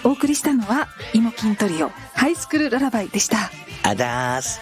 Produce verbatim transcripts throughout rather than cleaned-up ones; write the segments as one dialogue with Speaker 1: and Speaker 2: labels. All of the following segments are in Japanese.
Speaker 1: お送りしたのはイモキントリオハイスクールララバイでした。
Speaker 2: あだーす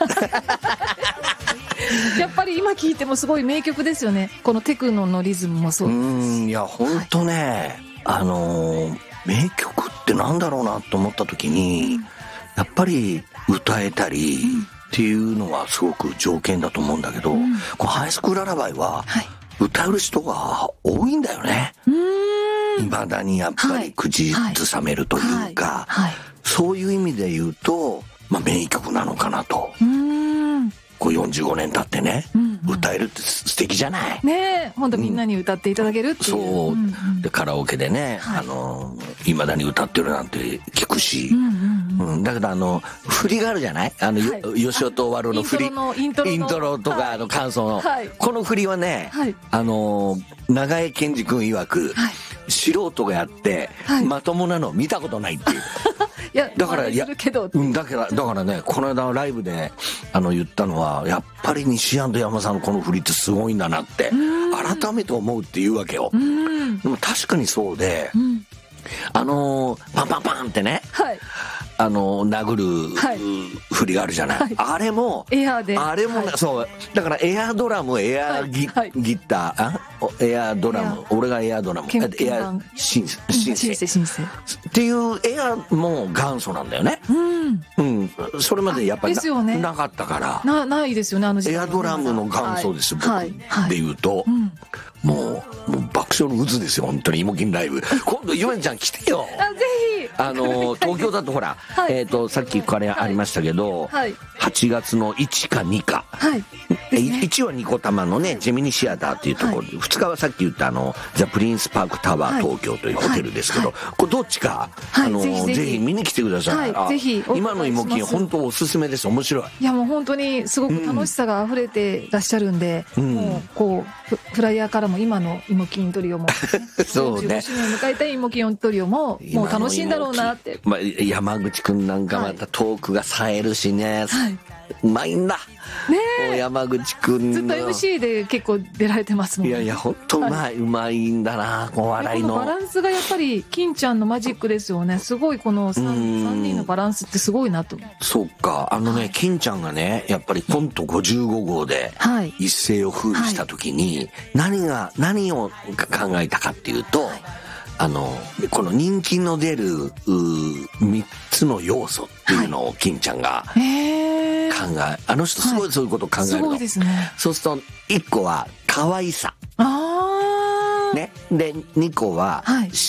Speaker 1: やっぱり今聴いてもすごい名曲ですよね。このテクノのリズムもそうです。
Speaker 2: うんいや本当ね、はい、あのー、名曲ってなんだろうなと思った時に、うん、やっぱり歌えたりっていうのはすごく条件だと思うんだけど、うん、このハイスクールララバイは歌える人が多いんだよね。いまだにやっぱり口ずさめるというか、はいはいはい、そういう意味で言うと、まあ、名曲なのかなと。うーんこうよんじゅうごねん経ってね、うんうん、歌えるって素敵じゃない。
Speaker 1: ねえ本当みんなに歌っていただけるっていう、うん、
Speaker 2: そう、
Speaker 1: うんうん、
Speaker 2: でカラオケでね、はい、あのいまだに歌ってるなんて聞くし、うんうんうんうん、だけどあの振りがあるじゃないあの、はい、吉尾とワルの振り
Speaker 1: イントロの
Speaker 2: イントロとか、はい、の感想の、はい、この振りはね、はい、あの長江健二君曰く、はい、素人がやって、はい、まともなの見たことないっていう
Speaker 1: いやだからいや、
Speaker 2: うん、だからだからねこの間ライブであの言ったのはやっぱり西山山さんのこの振りってすごいんだなって改めて思うっていうわけよ。でも確かにそうで、うん、あのー、パンパンパンってね、はい、あのー、殴る、はい、振りがあるじゃない、はい、あれも
Speaker 1: エアーで
Speaker 2: あれも、はい、そうだからエアドラムエアギ、はい、ギターあエアドラム俺がエアドラムエアシンセシンセシンセっていうエアも元祖なんだよね。うん、うん、それまでやっぱり な,、ね、なかったから
Speaker 1: なないですよねあの時代。
Speaker 2: エアドラムの元祖です、
Speaker 1: はい、
Speaker 2: 僕で言うと、はいはい、もうもう爆笑の渦ですよ本当にイモキンライブ今度ゆめちゃん来てよ
Speaker 1: あぜひ
Speaker 2: あの東京だとほら、はい、えーとさっきからありましたけど、はい、はちがつのいちかにか、はいね、いちはニコタマのねジェミニシアターっていうところで、はい、ふつかはさっき言ったあのザ・プリンスパークタワー東京というホテルですけど、はいはい、これどっちか、はい、あのぜひぜひ、ぜひ見に来てください、はい、ぜひ今のイモキン本当おすすめです。面白い。
Speaker 1: いやもう本当にすごく楽しさが溢れてらっしゃるんで、うん、もうこうフライヤーからも今のイモキントリオも、ね、
Speaker 2: そうね
Speaker 1: よんじゅうごしゅうねんを迎えたイモキントリオももう楽しいんだろうなって、
Speaker 2: まあ、山口くんなんかまたトークが冴えるしね、はい、うまいんだね。山口くん
Speaker 1: ずっと エムシー で結構出られてますもんね。
Speaker 2: いやいや本当うまい、はい、うまいんだなこう笑いの
Speaker 1: このバランスがやっぱり金ちゃんのマジックですよね。すごいこの 3, 3人のバランスってすごいなと。
Speaker 2: そうかあのね、はい、金ちゃんがねやっぱりコントごじゅうごごうで一世を風靡した時に、はい、何が何を考えたかっていうと、はい、あのこの人気の出るみっつの要素っていうのを金ちゃんが考え、はい、あの人すごいそういうことを考えるの、はい、すごいですね。そうするといっこは可愛さ、あ、ね、でにこは